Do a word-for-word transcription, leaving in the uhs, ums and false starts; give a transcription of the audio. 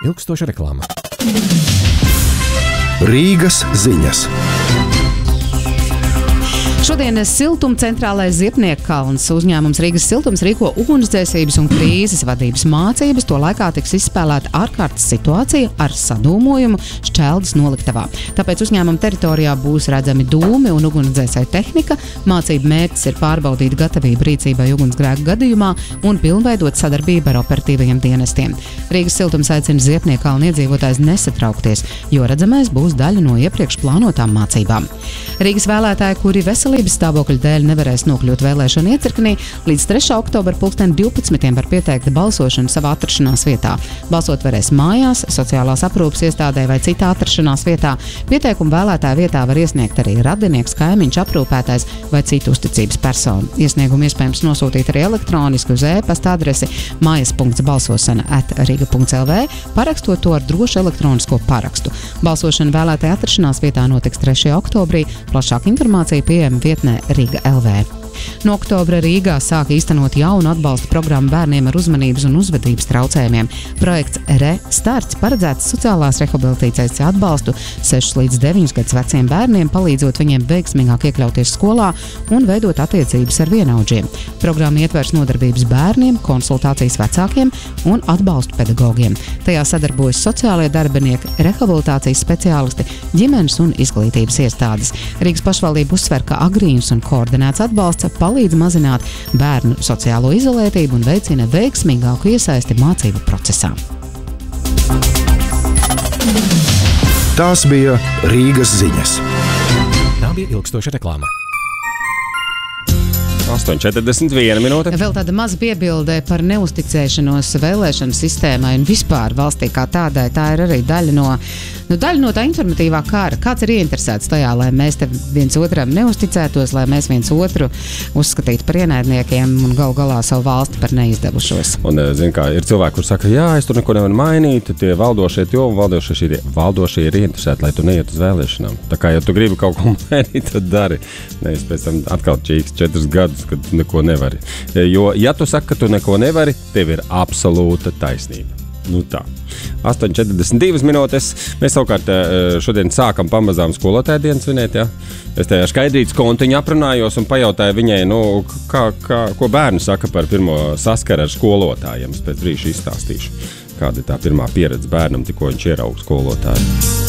Ilgstoša reklāma. Rīgas ziņas. Šodien siltumcentrālais Ziepnieku kalns uzņēmums Rīgas siltums rīko ugunsdzēsības un krīzes vadības mācības. To laikā tiks izspēlēta ārkārtas situācija ar sadūmojumu Šķeldes noliktavā. Tāpēc uzņēmuma teritorijā būs redzami dūmi un ugunsdzēsēju tehnika. Mācību mērķis ir pārbaudīt gatavību rīcībai ugunsgrēku gadījumā un pilnveidot sadarbību ar operatīvajiem dienestiem. Rīgas siltums aicina Ziepnieku kalna iedzīvotājus nesatraukties, jo redzamais būs daļa no iepriekš plānotām mācībām. Rīgas vēlētāji, kuri veselības stāvokļa dēļ nevarēs nokļūt vēlēšanu iecirknī, līdz trešā oktobra pulksten divpadsmitiem var pieteikt balsošanu savā atrašanās vietā. Balsot varēs mājās, sociālās aprūpes iestādē vai citā atrašanās vietā. Pieteikumu vēlētāja vietā var iesniegt arī radinieks, kaimiņš, aprūpētājs vai citu uzticības personu. Iesniegumu iespējams nosūtīt arī elektroniski uz e-pasta adresi mājas punkts balsosana at riga punkts el vē, parakstot to ar drošu elektronisko parakstu. Balsošana vēlētāja atrašanās vietā notiks trešajā oktobrī. Plašāka informācija pieejama vietnē Riga punkt el vē. No oktobra Rīgā sāk īstenot jaunu atbalsta programmu bērniem ar uzmanības un uzvedības traucējumiem. Projekts Re-Starts paredzēts sociālās rehabilitācijas atbalstu sešus līdz deviņus gadus veciem bērniem, palīdzot viņiem veiksmīgāk iekļauties skolā un veidot attiecības ar vienaudžiem. Programma ietvers nodarbības bērniem, konsultācijas vecākiem un atbalstu pedagogiem. Tajā sadarbojas sociālie darbinieki, rehabilitācijas speciālisti, ģimenes un izglītības iestādes. Rīgas pašvaldība uzsver, ka agrīns un koordinēts atbalsts palīdz mazināt bērnu sociālo izolētību un veicina veiksmīgāku iesaisti mācību procesā. Tās bija Rīgas ziņas. Tā bija ilgstoša reklāma. astoņi četrdesmit viena minūte. Vēl tāda maza piebilde par neusticēšanos vēlēšanu sistēmai un vispār valstī kā tādai. Tā ir arī daļa no, nu, daļa no tā informatīvā kara. Kāds ir ieinteresēts tajā, lai mēs te viens otram neusticētos, lai mēs viens otru uzskatītu par ienaidniekiem un gal galā savu valsti par neizdevušos. Un, zin kā, ir cilvēki, kur saka, jā, es tur neko nevaru mainīt, tie valdošie, jo valdošie ir, valdošie ir ieinteresēti, lai tu neiet uz vēlēšanām. Tā kā, ja tu gribi kaut ko mainīt, tad dari. Nevis pēc tam atkal čīks četrus gadus, kad neko nevari. Jo, ja tu saki, ka tu neko nevari, tev ir absolūta taisnība. Nu tā. astoņi četrdesmit divas minūtes. Mēs savukārt šodien sākam pamazām skolotāju dienu svinēt, ja? Es tajā Skaidrītas kontiņu aprunājos un pajautāju viņai, nu, kā, kā, ko bērni saka par pirmo saskaru ar skolotājiem. Es pēc brīža izstāstīšu, kāda ir tā pirmā pieredze bērnam, tikko viņš ieraug skolotāju.